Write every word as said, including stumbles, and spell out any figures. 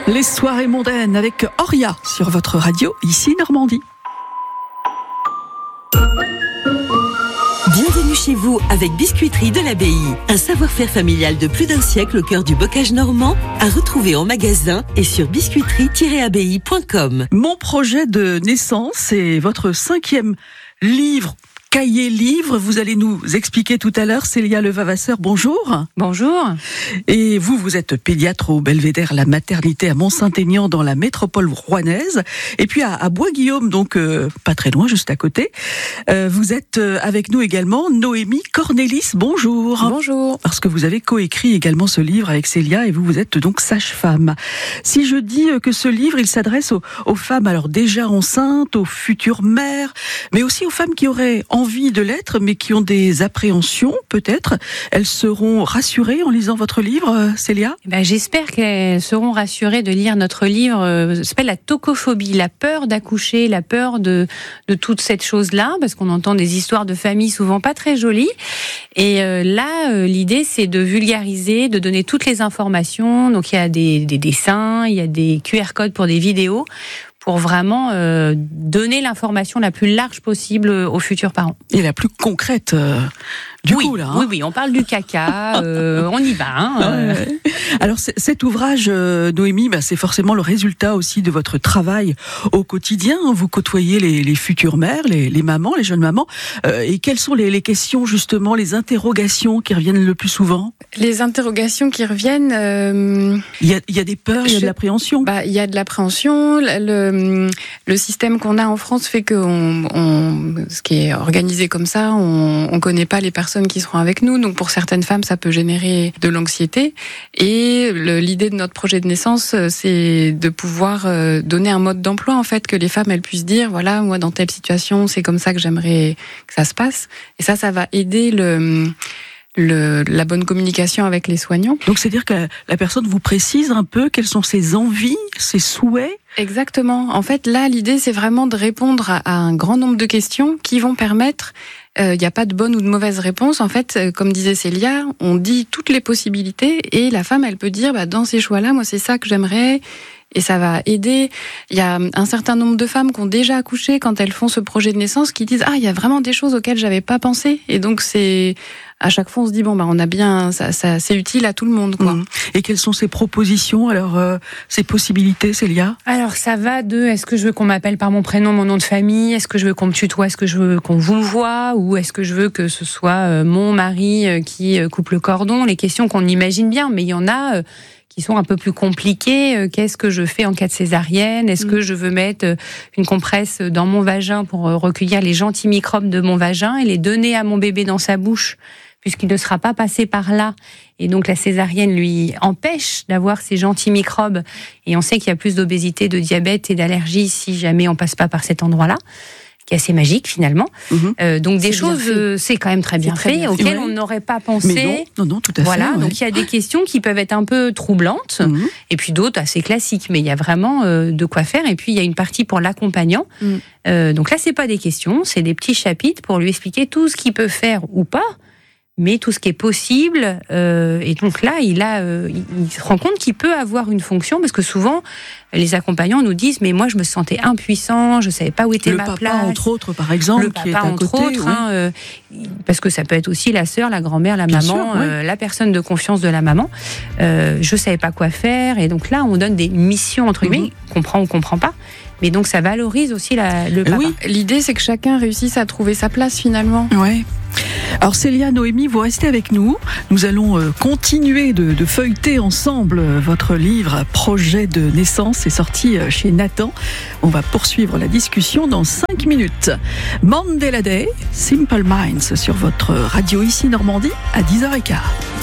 Les soirées mondaines avec Auria sur votre radio, ici Normandie. Bienvenue chez vous avec Biscuiterie de l'Abbaye. Un savoir-faire familial de plus d'un siècle au cœur du bocage normand, à retrouver en magasin et sur biscuiterie tiret abbaye point com. Mon projet de naissance, c'est votre cinquième livre. Cahier livre, vous allez nous expliquer tout à l'heure. Célia Levavasseur, bonjour. Bonjour. Et vous, vous êtes pédiatre au Belvédère, la maternité à Mont-Saint-Aignan dans la métropole rouennaise. Et puis à, à Bois-Guillaume, donc euh, pas très loin, juste à côté. Euh, vous êtes euh, avec nous également Noémie Cornélis, bonjour. Bonjour. Parce que vous avez coécrit également ce livre avec Célia et vous, vous êtes donc sage-femme. Si je dis que ce livre, il s'adresse aux, aux femmes alors déjà enceintes, aux futures mères, mais aussi aux femmes qui auraient envie envie de l'être, mais qui ont des appréhensions, peut-être. Elles seront rassurées en lisant votre livre, Célia ? Ben, j'espère qu'elles seront rassurées de lire notre livre. Ça s'appelle la tocophobie, la peur d'accoucher, la peur de, de toute cette chose-là, parce qu'on entend des histoires de famille souvent pas très jolies. Et euh, là, euh, l'idée, c'est de vulgariser, de donner toutes les informations. Donc, il y a des, des dessins, il y a des Q R codes pour des vidéos, pour vraiment euh, donner l'information la plus large possible aux futurs parents. Et la plus concrète, euh, du oui, coup, là. Hein. Oui, oui, on parle du caca, euh, on y va. Hein, euh. ouais. Alors, c- cet ouvrage, euh, Noémie, bah, c'est forcément le résultat aussi de votre travail au quotidien. Vous côtoyez les, les futures mères, les, les mamans, les jeunes mamans. Euh, et quelles sont les, les questions, justement, les interrogations qui reviennent le plus souvent ? Les interrogations qui reviennent... Euh, il, y a, il y a des peurs, il y a de l'appréhension. Bah, il y a de l'appréhension. Le, le système qu'on a en France fait que on, on, ce qui est organisé comme ça, on ne connaît pas les personnes qui seront avec nous. Donc pour certaines femmes, ça peut générer de l'anxiété. Et le, l'idée de notre projet de naissance, c'est de pouvoir euh, donner un mode d'emploi, en fait, que les femmes elles puissent dire, voilà, moi dans telle situation, c'est comme ça que j'aimerais que ça se passe. Et ça, ça va aider le... Le, la bonne communication avec les soignants. Donc, c'est-à-dire que la, la personne vous précise un peu quelles sont ses envies, ses souhaits ? Exactement. En fait, là, l'idée, c'est vraiment de répondre à, à un grand nombre de questions qui vont permettre... Il euh, n'y a pas de bonne ou de mauvaise réponse. En fait, euh, comme disait Célia, on dit toutes les possibilités et la femme, elle peut dire, bah, dans ces choix-là, moi, c'est ça que j'aimerais. Et ça va aider. Il y a un certain nombre de femmes qui ont déjà accouché quand elles font ce projet de naissance qui disent, ah, il y a vraiment des choses auxquelles j'avais pas pensé. Et donc, c'est, à chaque fois, on se dit, bon, bah, on a bien, ça, ça, c'est utile à tout le monde, quoi. Mmh. Et quelles sont ces propositions, alors, euh, ces possibilités, Célia ? Alors, ça va de, est-ce que je veux qu'on m'appelle par mon prénom, mon nom de famille? Est-ce que je veux qu'on me tutoie? Est-ce que je veux qu'on vous me voit? Ou est-ce que je veux que ce soit euh, mon mari euh, qui euh, coupe le cordon? Les questions qu'on imagine bien, mais il y en a, euh, qui sont un peu plus compliquées. Qu'est-ce que je fais en cas de césarienne ? Est-ce mmh. que je veux mettre une compresse dans mon vagin pour recueillir les gentils microbes de mon vagin et les donner à mon bébé dans sa bouche, puisqu'il ne sera pas passé par là. Et donc la césarienne lui empêche d'avoir ces gentils microbes. Et on sait qu'il y a plus d'obésité, de diabète et d'allergie si jamais on passe pas par cet endroit-là, qui est assez magique finalement. Mmh. Euh, donc des c'est choses, euh, c'est quand même très bien fait, fait auxquelles ouais. on n'aurait pas pensé. Mais non, non, non, tout à voilà, fait. Voilà, ouais. donc il y a des questions qui peuvent être un peu troublantes, mmh. et puis d'autres assez classiques, mais il y a vraiment euh, de quoi faire. Et puis il y a une partie pour l'accompagnant. Mmh. Euh, donc là, c'est pas des questions, c'est des petits chapitres pour lui expliquer tout ce qu'il peut faire ou pas, mais tout ce qui est possible. Euh, et donc là, il a, euh, il se rend compte qu'il peut avoir une fonction, parce que souvent, les accompagnants nous disent, mais moi, je me sentais impuissant, je savais pas où était le ma papa, place. entre autres, par exemple, le qui papa, est à entre côté, autres, oui. hein, euh, parce que ça peut être aussi la sœur, la grand-mère, la Bien maman, sûr, oui. euh, la personne de confiance de la maman. Euh, je savais pas quoi faire, et donc là, on donne des missions entre guillemets, mm-hmm. comprend ou comprend pas. Mais donc ça valorise aussi la, le papa. Oui, l'idée c'est que chacun réussisse à trouver sa place finalement. Ouais. Alors Célia, Noémie, vous restez avec nous. Nous allons euh, continuer de, de feuilleter ensemble euh, votre livre Projet de naissance, c'est sorti euh, chez Nathan. On va poursuivre la discussion dans cinq minutes. Mandela Day, Simple Minds sur votre radio ici Normandie à dix heures quinze.